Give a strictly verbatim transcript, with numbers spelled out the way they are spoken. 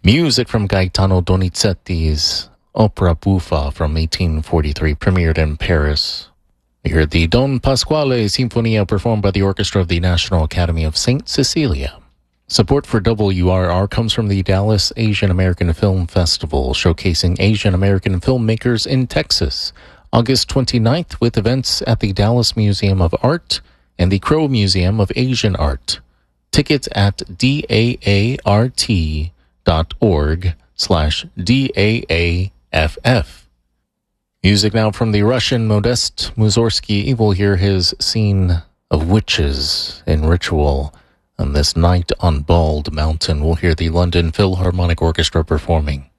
Music from Gaetano Donizetti's Opera Buffa from eighteen forty-three, premiered in Paris. We heard the Don Pasquale Sinfonia performed by the Orchestra of the National Academy of Saint Cecilia. Support for W R R comes from the Dallas Asian American Film Festival, showcasing Asian American filmmakers in Texas, August twenty-ninth, with events at the Dallas Museum of Art and the Crow Museum of Asian Art. Tickets at daart dot org slash D A A F F. Music now from the Russian Modest Mussorgsky. We'll hear his scene of witches in ritual on this night on Bald Mountain. We'll hear the London Philharmonic Orchestra performing.